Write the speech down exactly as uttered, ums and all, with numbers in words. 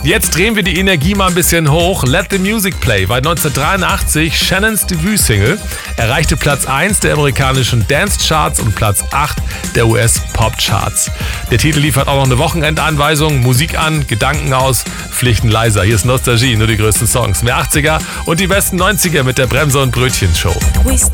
Jetzt drehen wir die Energie mal ein bisschen hoch. Let the Music Play war neunzehnhundertdreiundachtzig Shannons Debütsingle, erreichte Platz eins der amerikanischen Dance-Charts und Platz acht der U S-Pop-Charts. Der Titel liefert auch noch eine Wochenendanweisung. Musik an, Gedanken aus, Pflichten leiser. Hier ist Nostalgie, nur die größten Songs. Mehr achtziger und die besten neunziger mit der Bremse- und Brötchen-Show.